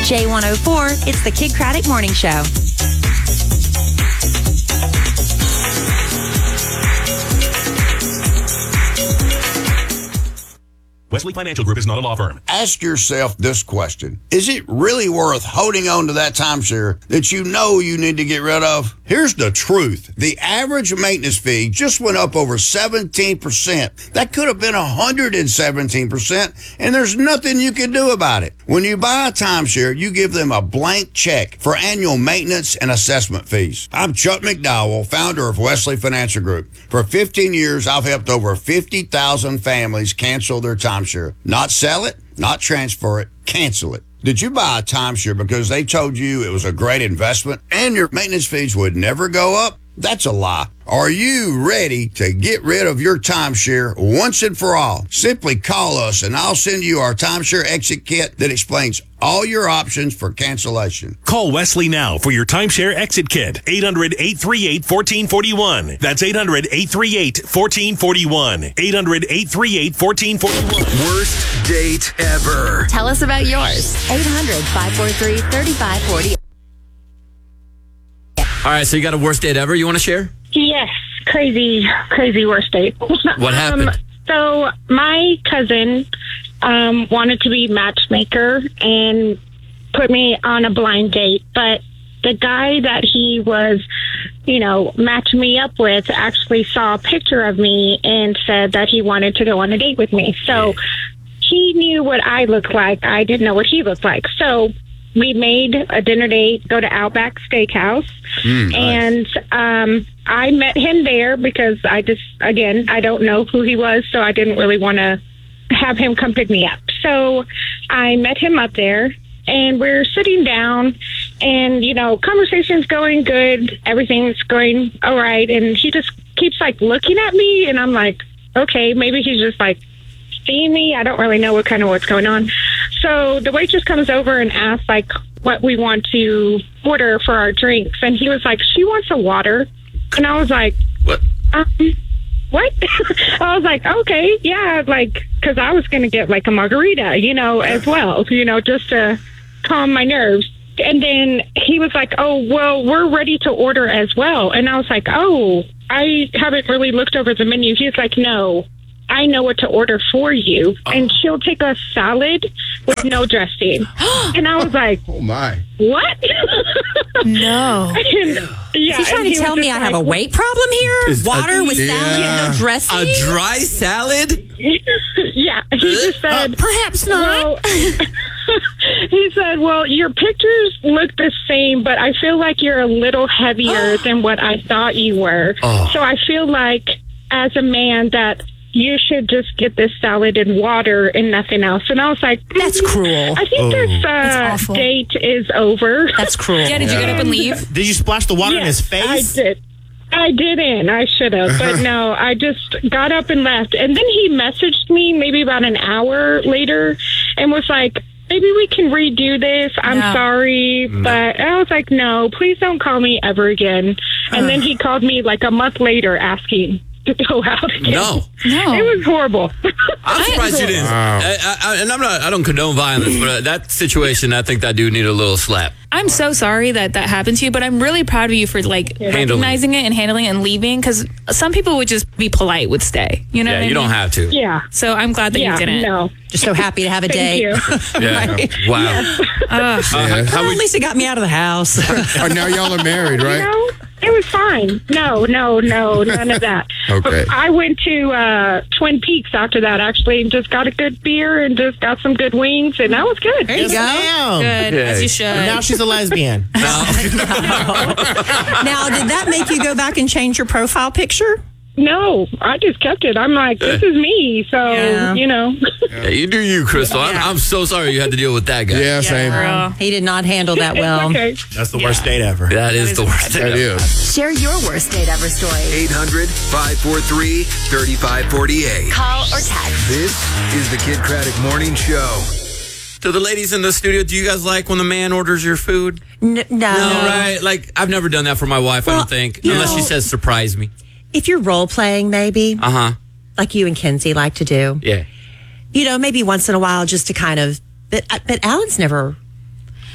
J104, it's the Kidd Kraddick Morning Show. Wesley Financial Group is not a law firm. Ask yourself this question. Is it really worth holding on to that timeshare that you know you need to get rid of? Here's the truth. The average maintenance fee just went up over 17%. That could have been 117%, and there's nothing you can do about it. When you buy a timeshare, you give them a blank check for annual maintenance and assessment fees. I'm Chuck McDowell, founder of Wesley Financial Group. For 15 years, I've helped over 50,000 families cancel their timeshare. Not sell it, not transfer it, cancel it. Did you buy a timeshare because they told you it was a great investment and your maintenance fees would never go up? That's a lie. Are you ready to get rid of your timeshare once and for all? Simply call us and I'll send you our timeshare exit kit that explains all your options for cancellation. Call Wesley now for your timeshare exit kit. 800-838-1441. That's 800-838-1441. 800-838-1441. Worst date ever. Tell us about yours. 800-543-3540. All right, so you got a worst date ever you want to share? Yes, crazy worst date. What happened? So my cousin wanted to be matchmaker and put me on a blind date, but the guy that he was, matching me up with actually saw a picture of me and said that he wanted to go on a date with me. So he knew what I looked like. I didn't know what he looked like. So we made a dinner date, go to Outback Steakhouse, and I met him there because I don't know who he was, so I didn't really want to have him come pick me up. So I met him up there, and we're sitting down, and, conversation's going good, everything's going all right, and he just keeps, looking at me, and I'm like, okay, maybe he's just, seeing me. I don't really know what's going on. So the waitress comes over and asks what we want to order for our drinks, and he was like, she wants a water, and I was like, what? What? I was like, okay, yeah, because I was gonna get a margarita, as well, just to calm my nerves. And then he was like, oh, well, we're ready to order as well. And I was like, oh, I haven't really looked over the menu. He's like, no, I know what to order for you. And she'll take a salad with no dressing. And I was like, Oh, my. What? No. Yeah, Is he trying to tell me I have a weight problem here? Water with salad and no dressing? A dry salad? Yeah. He just said, perhaps not. Well, he said, well, your pictures look the same, but I feel like you're a little heavier than what I thought you were. So I feel like as a man that you should just get this salad and water and nothing else. And I was like, that's cruel. I think this date is over. That's cruel. Yeah, did you get up and leave? Did you splash the water in his face? I did. I didn't. I should have. But no, I just got up and left. And then he messaged me maybe about an hour later and was like, maybe we can redo this. I'm sorry. But I was like, no, please don't call me ever again. And then he called me a month later asking to go out again. No. It was horrible. I'm surprised you didn't. Wow. And I don't condone violence, but that situation, I think that dude needed a little slap. I'm so sorry that happened to you, but I'm really proud of you for recognizing it and handling it and leaving, because some people would just be polite, would stay. You know what I mean? You don't have to. Yeah. So I'm glad that you didn't. No. Just so happy to have a Thank date. you. Yeah. Wow. Well, at least it got me out of the house. Now y'all are married, right? It was fine. No, none of that. Okay. I went to Twin Peaks after that, actually, and just got a good beer and just got some good wings, and that was good. There you go. Good, as you should. Now she's a lesbian. Now, did that make you go back and change your profile picture? No, I just kept it. I'm like, this is me, so, Yeah, you do you, Crystal. I'm so sorry you had to deal with that guy. Yeah, same. He did not handle that well. Okay. That's the worst date ever. That is the worst date That ever. is. Share your worst date ever story. 800-543-3548. Call or text. This is the Kidd Kraddick Morning Show. To the ladies in the studio, do you guys like when the man orders your food? No. No, right? I've never done that for my wife, I Well, don't think. Unless she says surprise me. If you're role playing, maybe, like you and Kenzie like to do, Yeah. maybe once in a while just to kind of, but Alan's never.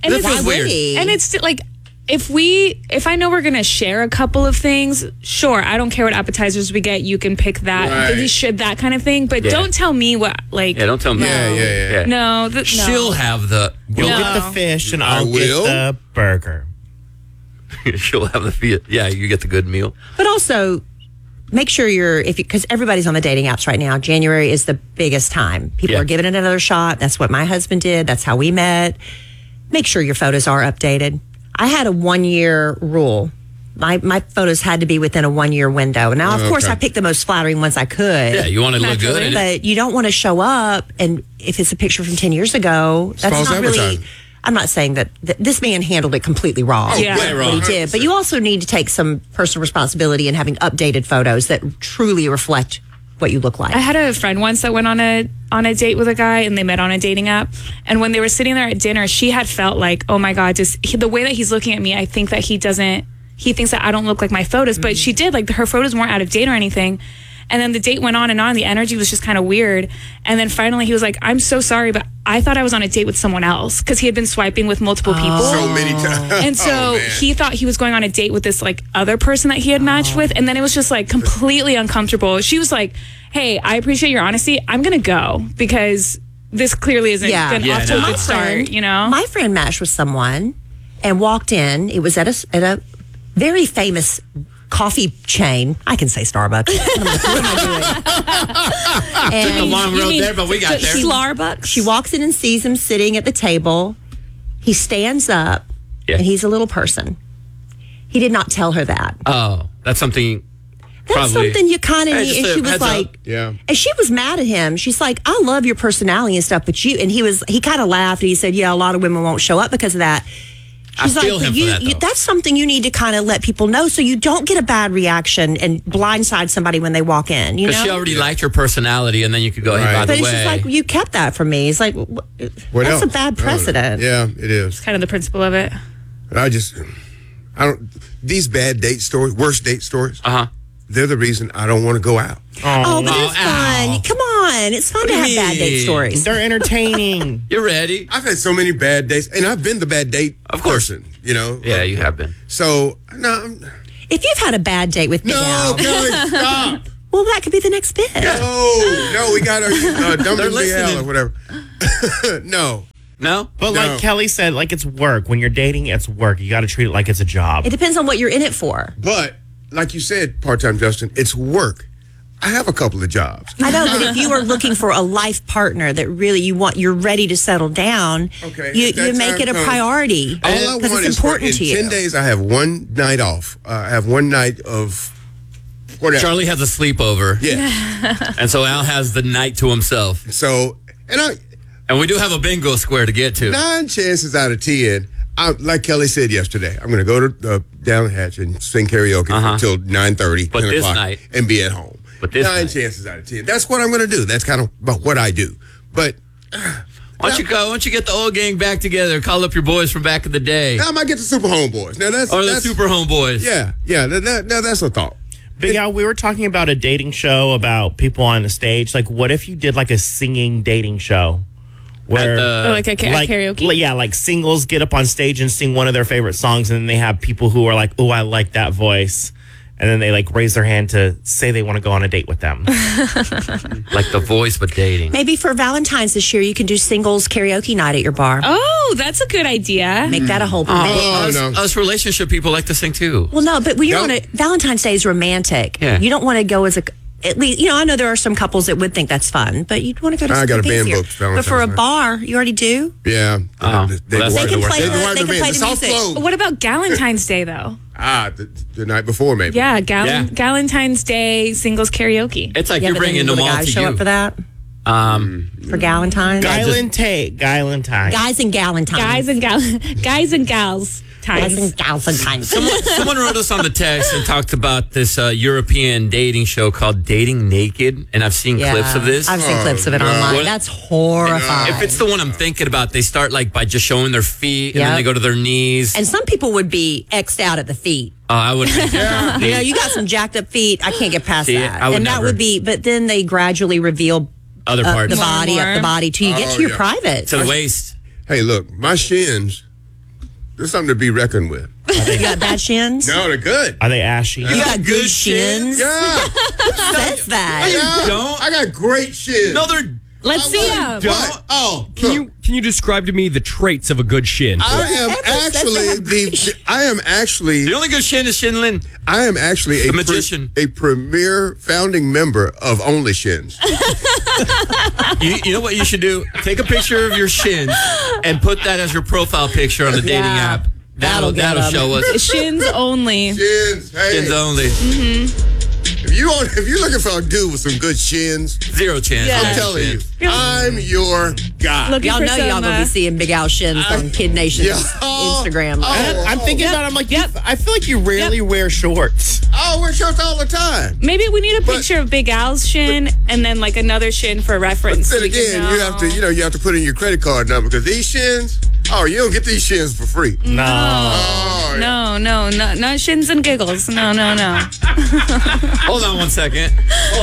And That it's feels weird. And it's like, if I know we're gonna share a couple of things, sure, I don't care what appetizers we get. You can pick that, that kind of thing. But don't tell me what, like. Yeah, don't tell me. Yeah. No, no. She'll have the. You'll No. get the fish, and I'll get will? the burger. She'll have the fee. Yeah, you get the good meal. But also, make sure because everybody's on the dating apps right now. January is the biggest time. People Yeah. are giving it another shot. That's what my husband did. That's how we met. Make sure your photos are updated. I had a 1-year rule. My photos had to be within a 1-year window. Now, of course, I picked the most flattering ones I could. Yeah, you want to look good. But you don't want to show up, and if it's a picture from 10 years ago, that's false not really. advertising. I'm not saying that this man handled it completely wrong. Yeah. way What he wrong. did, but you also need to take some personal responsibility in having updated photos that truly reflect what you look like. I had a friend once that went on a date with a guy, and they met on a dating app. And when they were sitting there at dinner, she had felt like, oh my God, the way that he's looking at me, I think that he thinks that I don't look like my photos. But she did, like, her photos weren't out of date or anything. And then the date went on and on. The energy was just kind of weird. And then finally he was like, I'm so sorry, but I thought I was on a date with someone else, because he had been swiping with multiple people. So many times. And so he thought he was going on a date with this like other person that he had matched with. And then it was just like completely uncomfortable. She was like, hey, I appreciate your honesty. I'm going to go, because this clearly isn't good off to a good start, you know? My friend matched with someone and walked in. It was at a very famous coffee chain. I can say Starbucks. What am I doing? Took a long road there, but we got there. Starbucks. She walks in and sees him sitting at the table. He stands up, and he's a little person. He did not tell her that. Oh, that's something. That's something you kind of need. And she was like, Yeah. And she was mad at him. She's like, I love your personality and stuff, but and he kind of laughed and he said, yeah, a lot of women won't show up because of that. She's I feel like, him for that, though. that's something you need to kind of let people know so you don't get a bad reaction and blindside somebody when they walk in. You know, Because she already liked your personality, and then you could go, hey, by but the it's way. just like, you kept that from me. It's like, What that's else? a bad precedent. Yeah, it is. Kind of the principle of it. These bad date stories, worst date stories, they're the reason I don't want to go out. Oh, but it's fun. Come on. It's fun to have bad date stories. They're entertaining. You're ready. I've had so many bad dates, and I've been the bad date person, you know? Yeah, you have been. So, no, If you've had a bad date with Big Al, Kelly, stop. well, that could be the next bit. No, we got our dumb They're BL listening. or whatever. No. No? But like Kelly said, like, it's work. When you're dating, it's work. You got to treat it like it's a job. It depends on what you're in it for. But, like you said, part-time Justin, it's work. I have a couple of jobs. I know, but if you are looking for a life partner that really you're ready to settle down, Okay, you if that make time it a comes, priority All I because want it's is for important in to you. 10 days, I have one night off. I have one night of whatever. Charlie has a sleepover. Yeah. And so Al has the night to himself. So, And we do have a bingo square to get to. 9 chances out of 10, like Kelly said yesterday, I'm going to go to down the hatch and sing karaoke until 9:30, But 10 this o'clock, night- and be at home. But this 9 night- chances out of 10. That's what I'm going to do. That's kind of about what I do. But Why don't you get the old gang back together? Call up your boys from back in the day. now I might get the Super Homeboys. Now that's Or the Super Homeboys. Yeah. Now that's a thought. Big Al, we were talking about a dating show about people on the stage. Like, what if you did like a singing dating show? Where, like a karaoke? Yeah, like singles get up on stage and sing one of their favorite songs, and then they have people who are like, oh, I like that voice. And then they like raise their hand to say they want to go on a date with them. Like The Voice, but dating. Maybe for Valentine's this year, you can do singles karaoke night at your bar. Oh, that's a good idea. Make that a whole thing. Us relationship people like to sing too. Well, no, but we No. want to. Valentine's Day is romantic. Yeah. You don't want to go as at least, I know there are some couples that would think that's fun, but you'd want to go to I got a something band fancier. booked for But for a Valentine's bar, you already do. Yeah. Oh. They Well, that's They can play the the music. soft flow. What about Galentine's Day, though? The night before, maybe. Yeah, Yeah. Galentine's Day singles karaoke. It's like Yeah, you're but then bringing will them the all guys to show you. up for that? For Galentine's? Galentine. Guys and Galentine's. Guys and gals. Guys Times. and Galentine's. Someone wrote us on the text and talked about this European dating show called Dating Naked, and I've seen clips of this. I've seen clips of it online. What- That's horrifying. If it's the one I'm thinking about, they start like by just showing their feet, and Yep. then they go to their knees. And some people would be X'd out at the feet. I would. You got some jacked up feet. I can't get past See, that. I would and that never. would be, but then they gradually reveal Other parts the body More. up the body till you get to your private. to the waist. Hey, look, my shins They're something to be reckoned with. You got bad shins? No, they're good. Are they ashy? You got good shins? Yeah. Who says that? I got great shins. No, they're. Let's see them. What? Oh, Can you describe to me the traits of a good shin? I am actually The only good shin is Shinlin. I am actually The magician. a premier founding member of Only Shins. You know what you should do? Take a picture of your shins and put that as your profile picture on the dating app. That'll show us. Shins only. Shins, hey. Shins only. If you're looking for a dude with some good shins, Zero chance. Yeah. I'm telling you, I'm your guy. Looking Y'all for know some, y'all gonna be seeing Big Al shins on Kid Nation's Instagram. I'm thinking about it. I'm like, I feel like you rarely wear shorts. I wear shorts all the time. Maybe we need a picture of Big Al's shin and then like another shin for reference. Then We can again, know. you have to put in your credit card number because these shins, you don't get these shins for free. No. Oh, No, not shins and giggles. No. Hold on one second.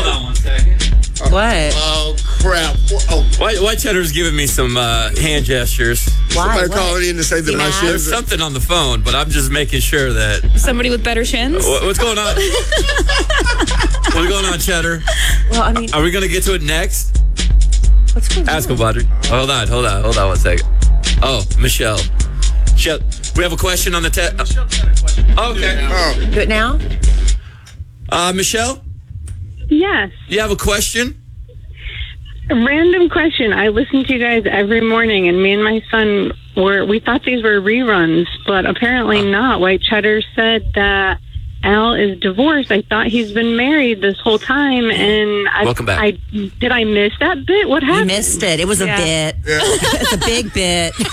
What? Oh crap! Oh, White Cheddar's giving me some hand gestures. somebody calling in to say that my mad? shins. There's something on the phone, but I'm just making sure that. Somebody with better shins. What's going on? What's going on, Cheddar? Well, I mean, Are we gonna get to it next? what's going on? Ask him, Audrey. Hold on one second. Oh, Michelle. We have a question on the Okay. Do it now? Michelle, Yes. you have a question? A random question. I listen to you guys every morning, and me and my son we thought these were reruns, but apparently not. White Cheddar said that Al is divorced. I thought he's been married this whole time, and Welcome back. Did I miss that bit? What You happened? missed it. It was a bit. Yeah. It's a big bit. Get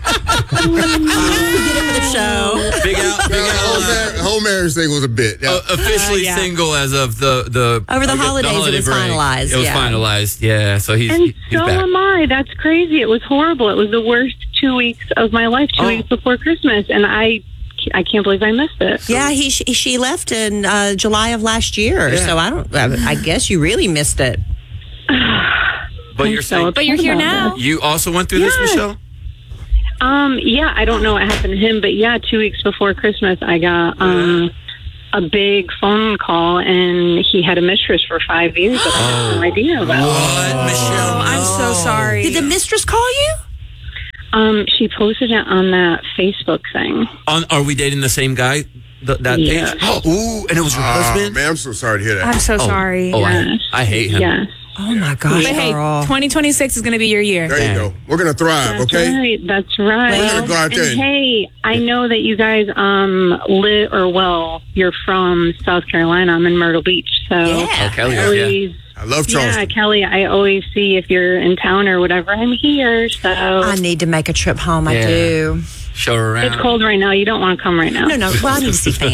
it for the show. Big Al. The whole marriage thing was a bit. Yeah. Officially yeah. single as of the Over the holidays, it was break. finalized, It was yeah. finalized. Yeah. So he's And so back. am I. That's crazy. It was horrible. It was the worst 2 weeks of my life. 2 weeks before Christmas, and I can't believe I missed it. Yeah, she left in July of last year. So I guess you really missed it. But you're saying But you're here now. you also went through this, Yes. Michelle? Yeah, I don't know what happened to him, but 2 weeks before Christmas, I got a big phone call, and he had a mistress for 5 years that I had no idea about. What, Michelle? Oh, I'm so sorry. Did the mistress call you? She posted it on that Facebook thing. Are we dating the same guy? That Yeah. page? Ooh, and it was your husband? Man, I'm so sorry to hear that. I'm so sorry. Oh, Yes. I hate him. Yes. Oh my gosh, But hey, Carl. 2026 is going to be your year. There you go. We're gonna thrive, That's okay? right. That's right. We're gonna go out there And and- hey, I know that you guys you're from South Carolina. I'm in Myrtle Beach, so Yeah. Oh, Kelly, always, I love Charleston. Kelly, I always see if you're in town or whatever. I'm here, so I need to make a trip home. I Yeah. do. Show her around. it's cold right now. You don't want to come right now. No. Well, I need to see family.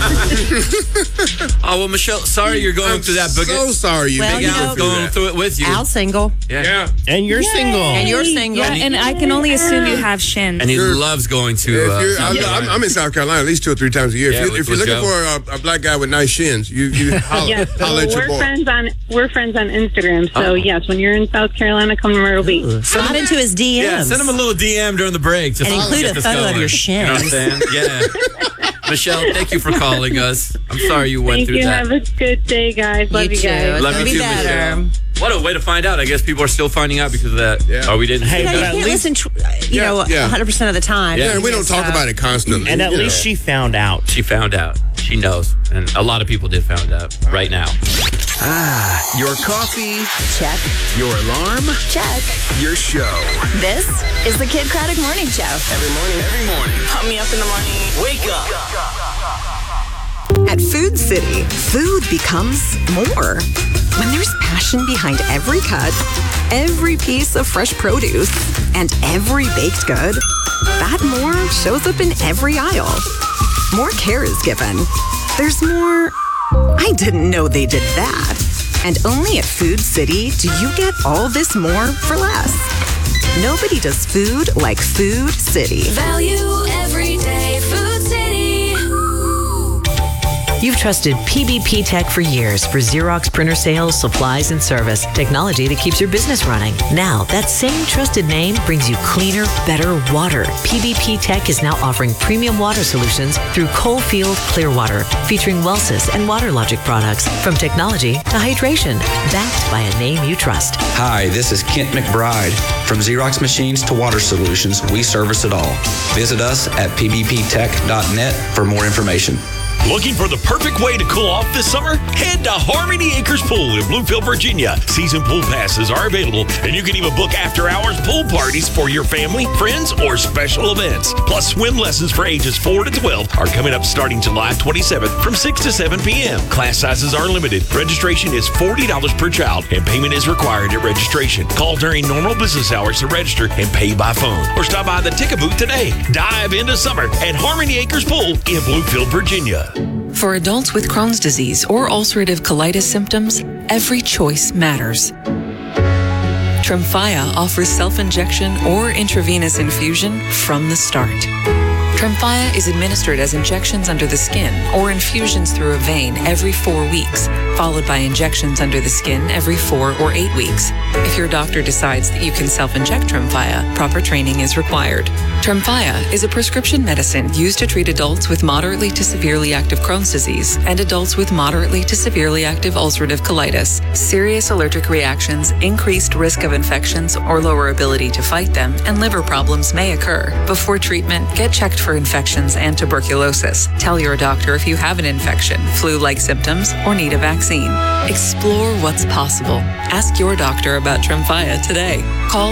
Oh, well, Michelle, sorry you're going through that. So sorry you Well, made Big you me know- Al's go through going that. through it with you. Al's single. Yeah. And you're single. And you're single. Yeah, and I can only assume you have shins. And he loves going to. If you're, South Carolina. I'm in South Carolina at least 2 or 3 times a year. Yeah, if you're with looking Joe. for a black guy with nice shins, you holler, Yes, holler at your boy. we're friends on Instagram. So yes, when you're in South Carolina, come to Myrtle Beach. Slide into his DMs. Yeah, send him a little DM during the break. Just And to include get a this photo of going. your You know what I'm saying? Yeah. Michelle, thank you for calling us. I'm sorry you went Thank through you. that. Have a good day, guys. Love you too. guys. It's Love gonna you be too, better. Michelle. What a way to find out. I guess people are still finding out because of that. Yeah. Or we didn't. Hey, You know, you but at can't least- listen, 100% of the time. Yeah, and we don't talk about it constantly. And at you least know. she found out. She found out. She knows. And a lot of people did find out right now. Your coffee, Check. your alarm, Check. your show. This is the Kid Craddock Morning Show. Every morning. Pump me up in the morning. Wake up. At Food City, food becomes more. When there's passion behind every cut, every piece of fresh produce, and every baked good, that more shows up in every aisle. More care is given. There's more, I didn't know they did that. And only at Food City do you get all this more for less. Nobody does food like Food City. Value every day. Food City. You You've trusted PBP Tech for years for Xerox printer sales, supplies, and service. Technology that keeps your business running. Now, that same trusted name brings you cleaner, better water. PBP Tech is now offering premium water solutions through Coalfield Clearwater, featuring Wellsys and WaterLogic products. From technology to hydration, backed by a name you trust. Hi, this is Kent McBride. From Xerox Machines to Water Solutions, we service it all. Visit us at pbptech.net for more information. Looking for the perfect way to cool off this summer? Head to Harmony Acres Pool in Bluefield, Virginia. Season pool passes are available, and you can even book after-hours pool parties for your family, friends, or special events. Plus, swim lessons for ages 4 to 12 are coming up starting July 27th from 6 to 7 p.m. Class sizes are limited. Registration is $40 per child, and payment is required at registration. Call during normal business hours to register and pay by phone, or stop by the ticket booth today. Dive into summer at Harmony Acres Pool in Bluefield, Virginia. For adults with Crohn's disease or ulcerative colitis symptoms, every choice matters. Tremfya offers self-injection or intravenous infusion from the start. Tremfya is administered as injections under the skin or infusions through a vein every 4 weeks, followed by injections under the skin every 4 or 8 weeks. If your doctor decides that you can self-inject Tremfya, proper training is required. Tremfya is a prescription medicine used to treat adults with moderately to severely active Crohn's disease and adults with moderately to severely active ulcerative colitis. Serious allergic reactions, increased risk of infections or lower ability to fight them, and liver problems may occur. Before treatment, get checked for infections and tuberculosis. Tell your doctor if you have an infection, flu-like symptoms, or need a vaccine. Explore what's possible. Ask your doctor about Tremfya today. Call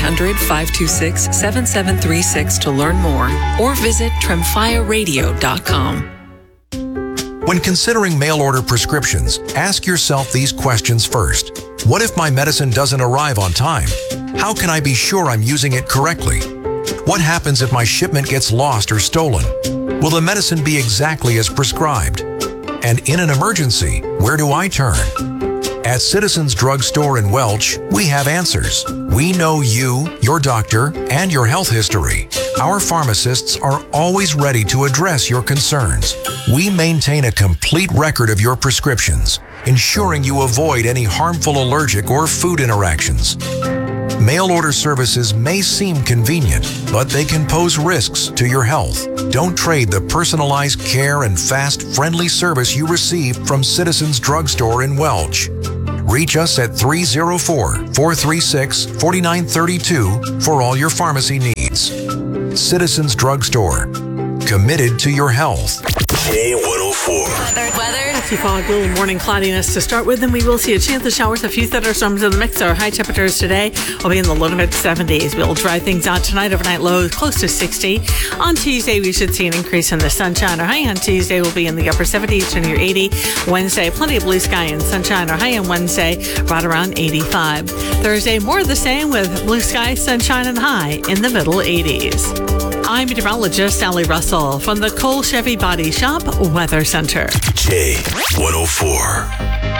1-800-526-7736 to learn more or visit tremfyaradio.com. When considering mail-order prescriptions, ask yourself these questions first. What if my medicine doesn't arrive on time? How can I be sure I'm using it correctly? What happens if my shipment gets lost or stolen? Will the medicine be exactly as prescribed? And in an emergency, where do I turn? At Citizens Drugstore in Welch, we have answers. We know you, your doctor, and your health history. Our pharmacists are always ready to address your concerns. We maintain a complete record of your prescriptions, ensuring you avoid any harmful allergic or food interactions. Mail order services may seem convenient, but they can pose risks to your health. Don't trade the personalized care and fast, friendly service you receive from Citizens Drugstore in Welch. Reach us at 304-436-4932 for all your pharmacy needs. Citizens Drugstore, committed to your health. K104. Weather. Patchy fog, little morning cloudiness to start with, and we will see a chance of showers, a few thunderstorms in the mix. Our high temperatures today will be in the low to mid 70s. We'll dry things out tonight. Overnight lows close to 60. On Tuesday, we should see an increase in the sunshine. Our high on Tuesday will be in the upper 70s to near 80. Wednesday, plenty of blue sky and sunshine. Our high on Wednesday, right around 85. Thursday, more of the same with blue sky, sunshine, and high in the middle 80s. I'm meteorologist Sally Russell from the Cole Chevy Body Shop Weather Center. K104.